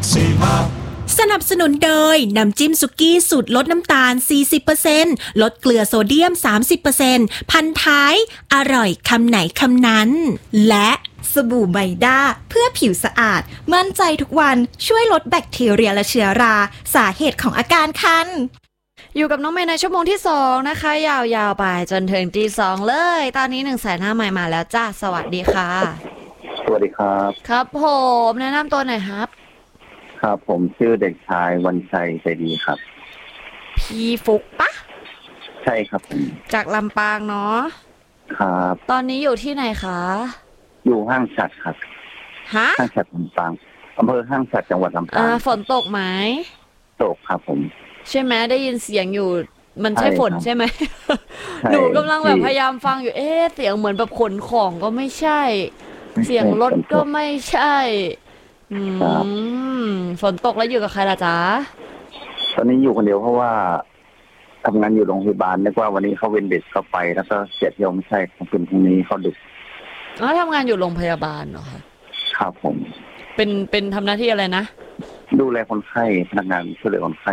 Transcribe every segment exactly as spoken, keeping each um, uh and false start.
สนับสนุนโดยน้ำจิ้มสุกี้สูตรลดน้ำตาล สี่สิบเปอร์เซ็นต์ ลดเกลือโซเดียม สามสิบเปอร์เซ็นต์ พันท้ายอร่อยคำไหนคำนั้นและสบู่ไมด้าเพื่อผิวสะอาดมั่นใจทุกวันช่วยลดแบคทีเรียและเชื้อราสาเหตุของอาการคันอยู่กับน้องเมย์ในชั่วโมงที่สองนะคะยาวๆไปจนถึงตีสองเลยตอนนี้หนึ่งแสนหน้าใหม่มาแล้วจ้าสวัสดีค่ะสวัสดีครับครับผมแนะนำตัวหน่อยครับครับผมชื่อเด็กชายวันชัยใจดีครับพี่ฟุกปะใช่ครับจากลำปางเนาะครับตอนนี้อยู่ที่ไหนคะอยู่ห้างฉัตรครับฮะห้างฉัตรลำปางอำเภอห้างฉัตรจังหวัดลำปางฝนตกไหมตกครับผมใช่ไหมได้ยินเสียงอยู่มันใช่ฝนใช่ไหมหนูกำลังแบบพยายามฟังอยู่เอ๊ะเสียงเหมือนแบบขนของก็ไม่ใช่เสียงรถก็ไม่ใช่อืมฝนตกแล้วอยู่กับใครล่ะจ๊ะตอนนี้อยู่คนเดียวเพราะว่าทำงานอยู่โรงพยาบาลนึกว่าวันนี้เขาเว้นเด็กเข้าไปแล้วก็เสียเที่ยวไม่ใช่ของคืนพรุ่งนี้เขาดึกอ๋อทำงานอยู่โรงพยาบาลเหรอคะครับผมเป็นเป็นทำหน้าที่อะไรนะดูแลคนไข้พนักงานช่วยเหลือคนไข้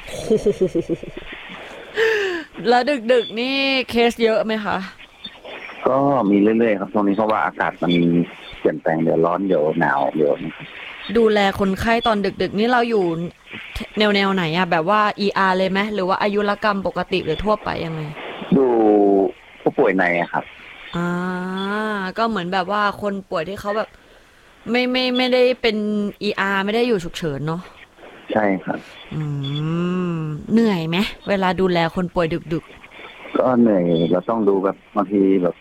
แล้วดึกๆนี่เคสเยอะไหมคะก็มีเรื่อยๆครับตรงนี้เพราะว่าอากาศมันเปลี่ยนแปลงเดี๋ยวร้อนเดี๋ยวหนาวเดี๋ยวนะครับดูแลคนไข้ตอนดึกๆนี่เราอยู่แนวแนวไหนอะแบบว่า อี อาร์ เลยไหมหรือว่าอายุรกรรมปกติหรือทั่วไปยังไงดูผู้ป่วยในครับอ่าก็เหมือนแบบว่าคนป่วยที่เขาแบบไม่ไม่ไม่ได้เป็น อี อาร์ ไม่ได้อยู่ฉุกเฉินเนาะใช่ครับอืมเหนื่อยไหมเวลาดูแลคนป่วยดึกๆก็เหนื่อยเราต้องดูแบบบางทีแบบ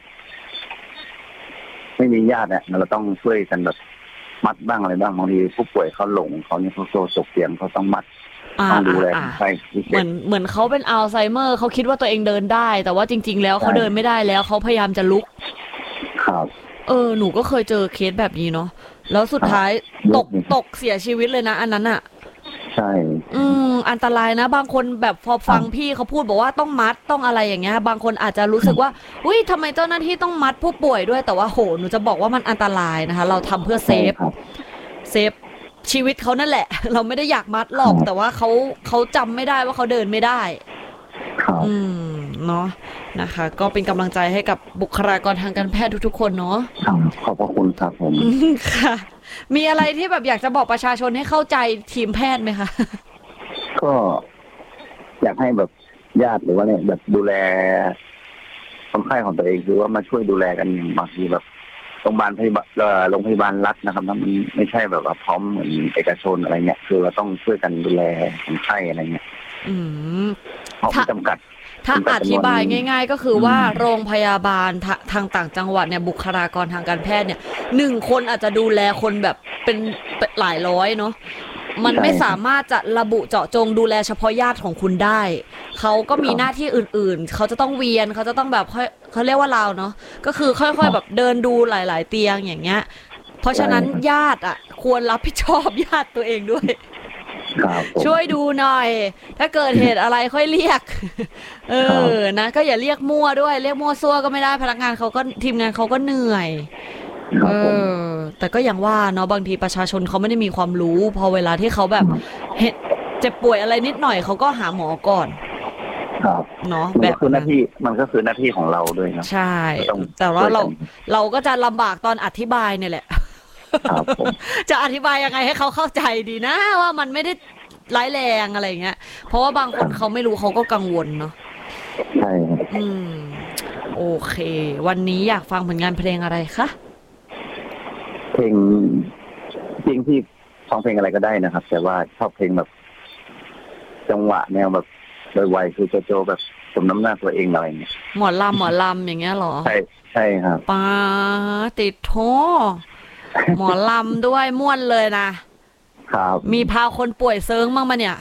ไม่มีญาติเนี่ยเราต้องช่วยกันแบบมัดบ้างอะไรบ้างบางทีผู้ป่วยเขาหลงเขาเนี่ยเขาโซตกเตียงเขาต้องมัดต้องดูแลใช่เหมือนเหมือนเขาเป็นอัลไซเมอร์เขาคิดว่าตัวเองเดินได้แต่ว่าจริงๆแล้วเขาเดินไม่ได้แล้วเขาพยายามจะลุกครับเออหนูก็เคยเจอเคสแบบนี้เนาะแล้วสุดท้ายตกตกเสียชีวิตเลยนะอันนั้นอ่ะใช่อืมอันตรายนะบางคนแบบพอฟังพี่เขาพูดบอกว่าต้องมัดต้องอะไรอย่างเงี้ยบางคนอาจจะรู้สึกว่าอุ้ยทำไมเจ้าหน้าที่ต้องมัดผู้ป่วยด้วยแต่ว่าโหหนูจะบอกว่ามันอันตรายนะคะเราทำเพื่อเซฟเซฟชีวิตเขานั่นแหละเราไม่ได้อยากมัดหรอกแต่ว่าเขาเขาจำไม่ได้ว่าเขาเดินไม่ได้อืมเนาะนะคะก็เป็นกำลังใจให้กับบุคลากรทางการแพทย์ทุกๆคนเนาะขอบพระคุณครับผมค่ะมีอะไรที่แบบอยากจะบอกประชาชนให้เข้าใจทีมแพทย์ไหมคะก็อยากให้แบบญาติหรือว่าเนี่ยแบบดูแลคนไข้ของตัวเองคือว่ามาช่วยดูแลกันบางทีแบบโรงพยาบาลพยาบาลโรงพยาบาลรัฐนะครับมันไม่ใช่แบบว่าพร้อมเหมือนเอกชนอะไรเงี้ยคือเราต้องช่วยกันดูแลคนไข้อะไรเงี้ยอืมเพราะจำกัดถ้าอธิบายง่ายๆก็คือว่าโรงพยาบาลทางต่างจังหวัดเนี่ยบุคลากรทางการแพทย์เนี่ยหนึ่งคนอาจจะดูแลคนแบบเป็นหลายร้อยเนาะมันไม่สามารถจะระบุเจาะจงดูแลเฉพาะญาติของคุณได้เขาก็มีหน้าที่อื่นๆเขาจะต้องเวียนเขาจะต้องแบบเขาเรียกว่าเราเนาะก็คือค่อยๆแบบเดินดูหลายๆเตียงอย่างเงี้ยเพราะฉะนั้นญาติอ่ะควรรับผิดชอบญาติตัวเองด้วยช่วยดูหน่อยถ้าเกิดเหตุอะไรค่อยเรียกเออนะก็อย่าเรียกมั่วด้วยเรียกมั่วซั่วก็ไม่ได้พนักงานเขาก็ทีมงานเขาก็เหนื่อยเออแต่ก็อย่างว่าเนาะบางทีประชาชนเขาไม่ได้มีความรู้พอเวลาที่เขาแบบเห็นเจ็บป่วยอะไรนิดหน่อยเขาก็หาหมอก่อนครับเนาะแบบคือหน้าที่มันก็คือหน้าที่ของเราด้วยครับใช่แต่ว่าเราเราก็จะลำบากตอนอธิบายเนี่ยแหละจะอธิบายยังไงให้เขาเข้าใจดีนะว่ามันไม่ได้ร้ายแรงอะไรเงี้ยเพราะว่าบางคนเขาไม่รู้เขาก็กังวลเนาะใช่อืมโอเควันนี้อยากฟังผลงานเพลงอะไรคะเพลงเพลงที่ฟังเพลงอะไรก็ได้นะครับแต่ว่าชอบเพลงแบบจังหวะแนวแบบไวๆคือโจโจแบบสมน้ำหน้าตัวเองอะไรเงี้ยหมอลำหมอลำอย่างเงี้ยหรอใช่ใช่ครับปาติดโถหมอลำด้วยม่วนเลยนะครับมีพาคนป่วยเซิงบ้างมาเนี่ย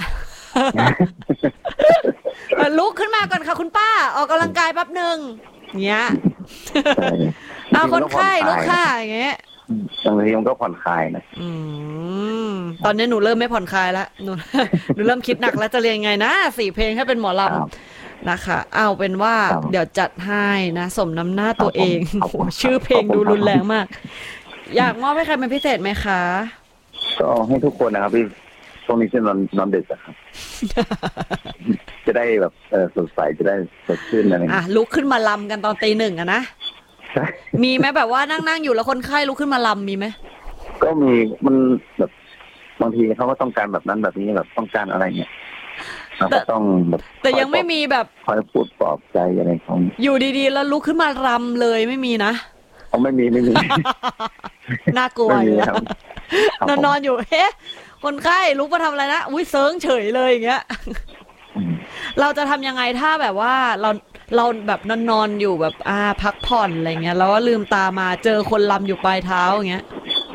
ลุกขึ้นมาก่อนค่ะคุณป้าออกกำลังกายแป๊บนึงเงี้ยเอาคนไข้ลุกค่ะอย่างเงี้ยบางทีมันก็ผ่อนคลายนะอืมตอนนี้หนูเริ่มไม่ผ่อนคลายแล้วหนูหนูเริ่มคิดหนักแล้วจะเรียนไงนะสี่เพลงให้เป็นหมอลำนะคะเอาเป็นว่าเดี๋ยวจัดให้นะสมน้ำหน้าตัวเองโอ้ชื่อเพลงดูรุนแรงมากอยากมอบให้ใครเป็นพิเศษไหมคะก็ให้ทุกคนนะครับพี่ช่วงนี้จะนอนนอนดึกอะครับ จะได้แบบเออสดใสจะได้สดชื่นอะไรอ่ะลุกขึ้นมาลำกันตอนตีหนึ่งอะนะมีไหมแบบว่านั่งนั่งอยู่แล้วคนไข้ลุกขึ้นมาลำมีไหมก็มีมันแบบบางทีเขาก็ต้องการแบบนั้นแบบนี้แบบต้องการอะไรเนี่ยเราก็ต้องแบบแต่ยังไม่มีแบบคอยพูดปลอบใจอะไรของอยู่ดีๆแล้วลุกขึ้นมารำเลยไม่มีนะเขาไม่มีไม่มีน่ากลัวอยู่นอนนอนอยู่เฮ้คนไข้ลุกมาทำอะไรนะอุ้ยเซิงเฉยเลยอย่างเงี้ยเราจะทำยังไงถ้าแบบว่าเราเราแบบนอนนอนอยู่แบบอ่าพักผ่อนอะไรเงี้ยแล้วว่าลืมตามาเจอคนลำอยู่ปลายเท้าอย่างเงี้ย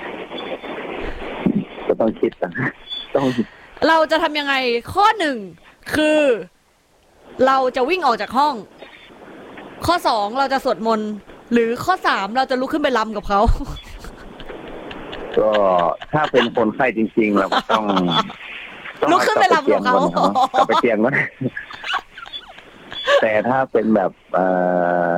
ก็ต้องคิดนะต้องเราจะทำยังไงข้อหนึ่งคือเราจะวิ่งออกจากห้องข้อสองเราจะสวดมนต์หรือข้อสามเราจะลุกขึ้นไปลำกับเขาก็ถ้าเป็นคนไข้จริงๆเราก็ต้องลุกขึ้นไปลำกับเขากลับไปเตียงก่อนแต่ถ้าเป็นแบบเออ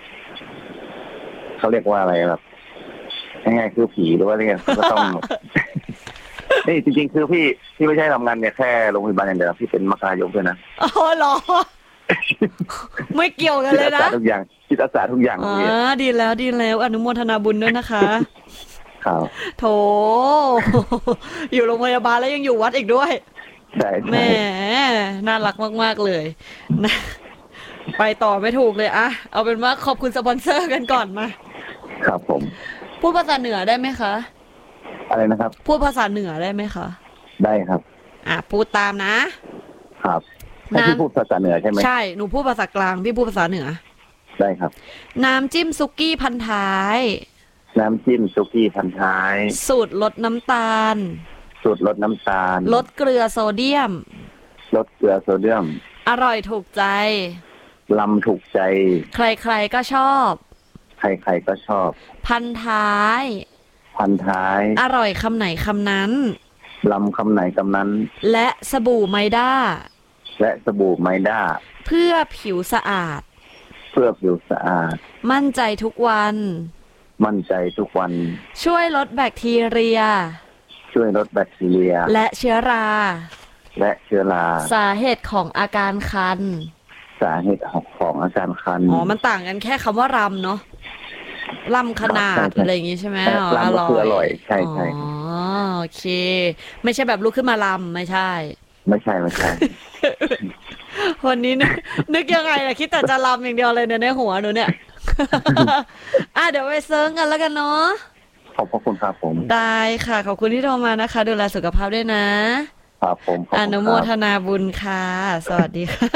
เขาเรียกว่าอะไรแบบง่ายๆคือผีหรือว่าอะไรเงี้ยก็ต้องนี่จริงๆคือพี่พี่ไม่ใช่ทำงานเนี่ยแค่โรงพยาบาลอย่างเดียวพี่เป็นมรรคายกด้วยนะอ๋อเหรอไม่เกี่ยวกันเลยนะทุกอย่างจิตอาสาทุกอย่างอ๋อดีแล้วดีแล้วอนุโมทนาบุญด้วยนะคะครับโถอยู่โรงพยาบาลแล้วยังอยู่วัดอีกด้วยใช่แหมน่ารักมากๆเลยนะไปต่อไม่ถูกเลยอะเอาเป็นว่าขอบคุณสปอนเซอร์กันก่อนมาครับผมพูดภาษาเหนือได้ไหมคะอะไรนะครับพูดภาษาเหนือได้ไหมคะได้ครับอ่ะพูดตามนะครับให้พี่พูดภาษาเหนือใช่ไหมใช่หนูพูดภาษากลางพี่พูดภาษาเหนือได้ครับน้ำจิ้มซุกี้พันท้ายน้ำจิ้มซุกี้พันท้ายสูตรลดน้ำตาลสูตรลดน้ำตาลลดเกลือโซเดียมลดเกลือโซเดียมอร่อยถูกใจลำถูกใจใครๆก็ชอบใครๆก็ชอบพันท้ายพันท้ายอร่อยคำไหนคำนั้นลำคำไหนคำนั้นและสบู่ไมด้าและสบู่ไมด้าเพื่อผิวสะอาดเพื่อผิวสะอาดมั่นใจทุกวันมั่นใจทุกวันช่วยลดแบคทีเรียช่วยลดแบคทีเรียและเชื้อราและเชื้อราสาเหตุของอาการคันสาเหตุของอาการคันอ๋อมันต่างกันแค่คำว่ารำเนาะลำขนาดอะไรอย่างงี้ใช่ไหมอ๋ออร่อยอร่อยใช่ใช่อ๋อโอเคไม่ใช่แบบลุกขึ้นมาลำไม่ใช่ไม่ใช่ไม่ใช่วันนี้นึกยังไงล่ะคิดแต่จะลำอย่างเดียวเลยเนี่ยในหัวหนูเนี่ยอ่ะเดี๋ยวไปเซิร์งกันแล้วกันเนาะขอบพระคุณครับผมได้ค่ะขอบคุณที่โทรมานะคะดูแลสุขภาพด้วยนะครับผมอนุโมทนาบุญค่ะสวัสดีค่ะ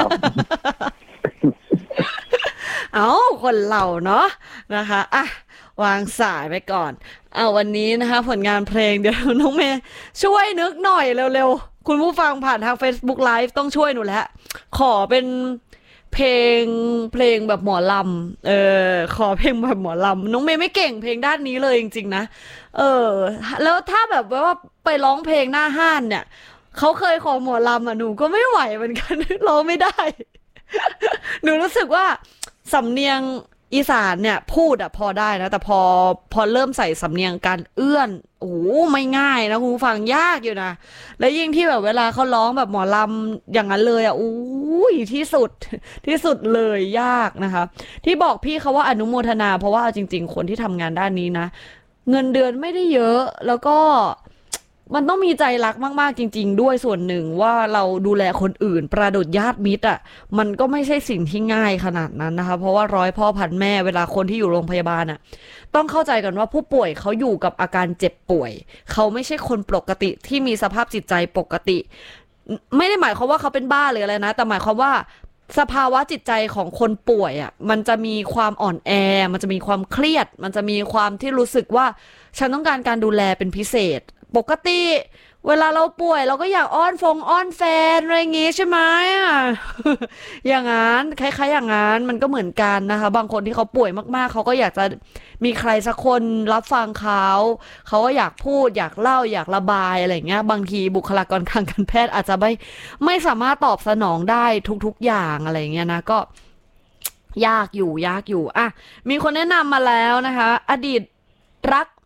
เอาคนเราเนาะนะคะอ่ะวางสายไปก่อนเอาวันนี้นะคะผลงานเพลงเดี๋ยวน้องเมย์ช่วยนึกหน่อยเร็วๆคุณผู้ฟังผ่านทาง Facebook Live ต้องช่วยหนูแล้วขอเป็นเพลงเพลงแบบหมอลำเออขอเพลงแบบหมอลำน้องเมย์ไม่เก่งเพลงด้านนี้เลยจริงๆนะเออแล้วถ้าแบบว่าไปร้องเพลงหน้าห้านเนี่ยเขาเคยขอหมอลำอ่ะหนูก็ไม่ไหวเหมือนกันร้องไม่ได้หนูรู้สึกว่าสำเนียงอีสานเนี่ยพูดอะพอได้นะแต่พอพอเริ่มใส่สำเนียงการเอื้อนโอ้ไม่ง่ายนะคุณฟังยากอยู่นะแล้วยิ่งที่แบบเวลาเขาร้องแบบหมอลำอย่างนั้นเลยอะอู้ยที่สุดที่สุดเลยยากนะคะที่บอกพี่เขาว่าอนุโมทนาเพราะว่าจริงๆคนที่ทำงานด้านนี้นะเงินเดือนไม่ได้เยอะแล้วก็มันต้องมีใจรักมากๆจริงๆด้วยส่วนหนึ่งว่าเราดูแลคนอื่นประดุจญาติมิตรอ่ะมันก็ไม่ใช่สิ่งที่ง่ายขนาดนั้นนะคะเพราะว่าร้อยพ่อพันแม่เวลาคนที่อยู่โรงพยาบาลอ่ะต้องเข้าใจกันว่าผู้ป่วยเขาอยู่กับอาการเจ็บป่วยเขาไม่ใช่คนปกติที่มีสภาพจิตใจปกติไม่ได้หมายความว่าเขาเป็นบ้าหรืออะไรนะแต่หมายความว่าสภาวะจิตใจของคนป่วยอ่ะมันจะมีความอ่อนแอมันจะมีความเครียดมันจะมีความที่รู้สึกว่าฉันต้องการการดูแลเป็นพิเศษปกติเวลาเราป่วยเราก็อยากอ้อนฟงอ้อนแฟนอะไรอย่างงี้ใช่ไหมอ่ะ อย่างนั้นคล้ายๆอย่างนั้นมันก็เหมือนกันนะคะบางคนที่เขาป่วยมากๆเขาก็อยากจะมีใครสักคนรับฟังเขาเขาก็อยากพูดอยากเล่าอยากระบายอะไรอย่างเงี้ยบางทีบุคลากรทางการแพทย์อาจจะไม่ไม่สามารถตอบสนองได้ทุกๆอย่างอะไรอย่างเงี้ยนะก็ยากอยู่ยากอยู่อ่ะมีคนแนะนำมาแล้วนะคะอดีตรัก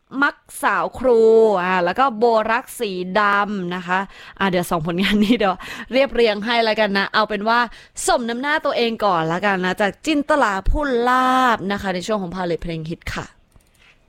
มักสาวครูอ่าแล้วก็โบรักสีดำนะคะอ่าเดี๋ยวสองผลงานนี้เดี๋ยวเรียบเรียงให้แล้วกันนะเอาเป็นว่าสมน้ำหน้าตัวเองก่อนแล้วกันนะจากจินตลาพูนลาบนะคะในช่วงของพาเลทเพลงฮิตค่ะ